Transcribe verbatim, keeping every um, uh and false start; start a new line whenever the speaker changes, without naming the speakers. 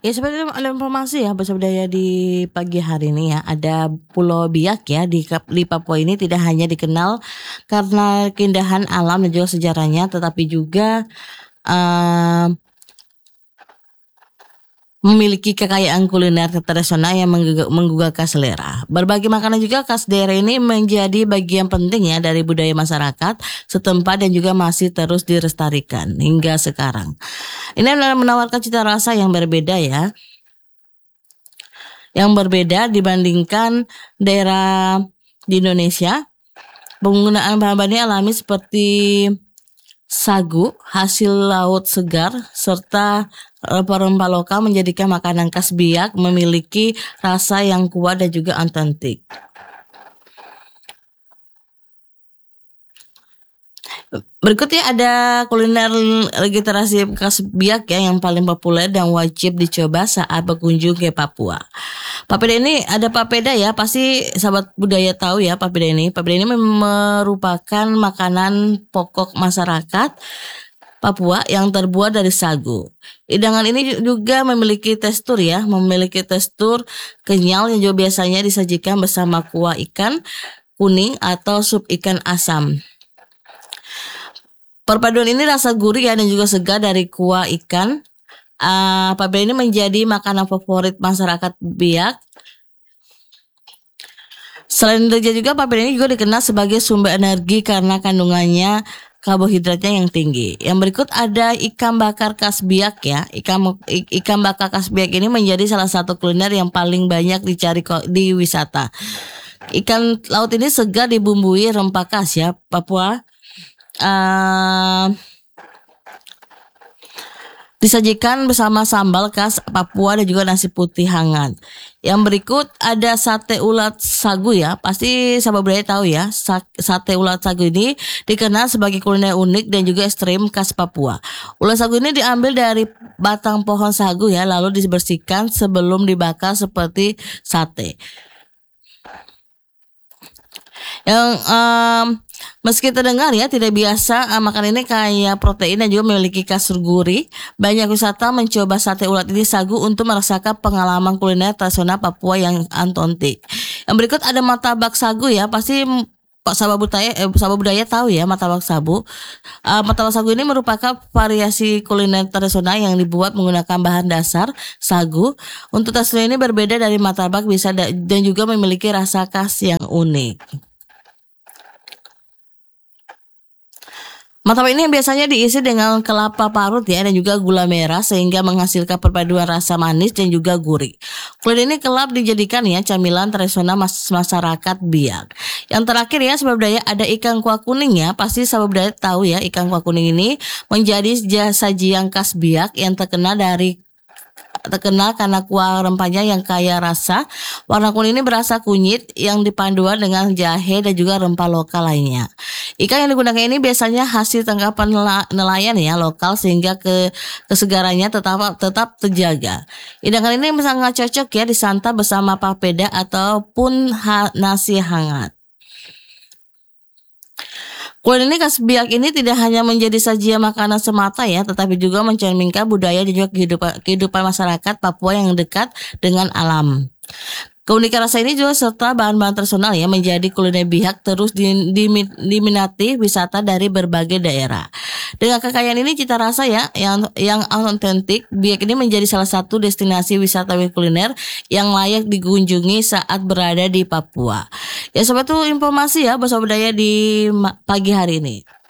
Ya seperti ada informasi ya bahasa budaya di pagi hari ini ya. Ada Pulau Biak ya di, Kap- di Papua ini tidak hanya dikenal karena keindahan alam dan juga sejarahnya, tetapi juga eh, memiliki kekayaan kuliner tradisional yang menggugah, menggugah selera. Berbagai makanan juga khas daerah ini menjadi bagian penting ya dari budaya masyarakat setempat dan juga masih terus dilestarikan hingga sekarang. Ini adalah menawarkan cita rasa yang berbeda ya, yang berbeda dibandingkan daerah di Indonesia. Penggunaan bahan-bahan alami seperti sagu, hasil laut segar, serta rempah-rempah lokal menjadikan makanan khas Biak memiliki rasa yang kuat dan juga autentik. Berikutnya ada kuliner literasi khas Biak ya yang paling populer dan wajib dicoba saat berkunjung ke Papua. Papeda ini ada papeda ya, pasti sahabat budaya tahu ya papeda ini. Papeda ini merupakan makanan pokok masyarakat Papua yang terbuat dari sagu. Hidangan ini juga memiliki tekstur ya, memiliki tekstur kenyal yang juga biasanya disajikan bersama kuah ikan kuning atau sup ikan asam. Perpaduan ini rasa gurih ya dan juga segar dari kuah ikan. Uh, papeda ini menjadi makanan favorit masyarakat Biak. Selain itu juga papeda ini juga dikenal sebagai sumber energi karena kandungannya karbohidratnya yang tinggi. Yang berikut ada ikan bakar khas Biak ya. Ikan ikan bakar khas Biak ini menjadi salah satu kuliner yang paling banyak dicari di wisata. Ikan laut ini segar dibumbui rempah khas ya Papua. Uh, disajikan bersama sambal khas Papua dan juga nasi putih hangat. Yang berikut ada sate ulat sagu ya. Pasti sahabat budaya tahu ya. Sate ulat sagu ini dikenal sebagai kuliner unik dan juga ekstrim khas Papua. Ulat sagu ini diambil dari batang pohon sagu ya, lalu dibersihkan sebelum dibakar seperti sate. Yang um, meski terdengar ya tidak biasa, uh, makan ini kaya protein dan juga memiliki kasur gurih. Banyak wisata mencoba sate ulat ini sagu untuk merasakan pengalaman kuliner tradisional Papua yang autentik. Yang berikut ada martabak sagu ya, pasti Pak sahabat budaya, eh, sahabat budaya tahu ya martabak sagu. Uh, martabak sagu ini merupakan variasi kuliner tradisional yang dibuat menggunakan bahan dasar sagu. Untuk tekstur ini berbeda dari martabak bisa da- dan juga memiliki rasa khas yang unik. Martabak ini biasanya diisi dengan kelapa parut ya dan juga gula merah sehingga menghasilkan perpaduan rasa manis dan juga gurih. Kuliner ini kerap dijadikan ya camilan tradisional mas- masyarakat Biak. Yang terakhir ya sahabat budaya ada ikan kuah kuning ya. Pasti sahabat budaya tahu ya ikan kuah kuning ini menjadi sajian khas Biak yang terkenal dari terkenal karena kuah rempahnya yang kaya rasa. Warna kuning ini berasa kunyit yang dipaduan dengan jahe dan juga rempah lokal lainnya. Ikan yang digunakan ini biasanya hasil tangkapan nelayan ya lokal sehingga ke kesegarannya tetap tetap terjaga. Hidangan ini sangat cocok ya disantap bersama papeda ataupun ha, nasi hangat. Kuliner ini khas Biak ini tidak hanya menjadi sajian makanan semata ya, tetapi juga mencerminkan budaya dan juga kehidupan, kehidupan masyarakat Papua yang dekat dengan alam. Keunikan rasa ini juga serta bahan-bahan tradisional ya menjadi kuliner Biak terus diminati wisata dari berbagai daerah. Dengan kekayaan ini cita rasa ya yang yang autentik, Biak ini menjadi salah satu destinasi wisata kuliner yang layak dikunjungi saat berada di Papua. Ya sobat, itu informasi ya bahasa budaya di pagi hari ini.